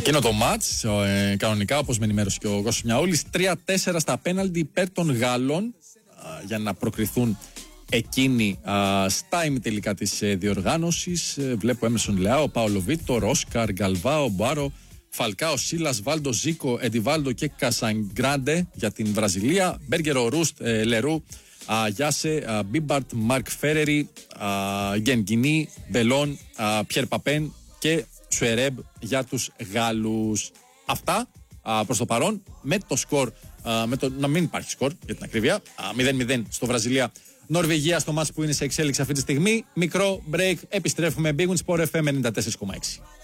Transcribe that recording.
Εκείνο το μάτς, κανονικά όπως με ενημέρωσε και ο Κώστας Μιαούλης, 3-4 στα πέναλτι υπέρ των Γάλλων για να προκριθούν εκείνοι στα ημιτελικά της διοργάνωσης. Βλέπω Έμερσον Λεάο, Πάολο Βίτορ, Όσκαρ, Γκαλβάο, Μποάρο, Φαλκάο, Σίλας, Βάλντο, Ζίκο, Εντιβάλντο και Κασανγκράντε για την Βραζιλία. Μπέργκερο, Ρούστ, Λερού, Γιάσε, Μπίμπαρτ, Μαρκ Φέρερι, Γκενγκινί, Μπελόν, Πιέρ Παπέν και Σουερέμπ για τους Γάλλους. Αυτά προς το παρόν, με το σκορ, να μην υπάρχει σκορ για την ακρίβεια, 0-0 στο Βραζιλία Νορβηγία, στο μάτς που είναι σε εξέλιξη αυτή τη στιγμή. Μικρό break, επιστρέφουμε. Big Win Sport FM 94,6.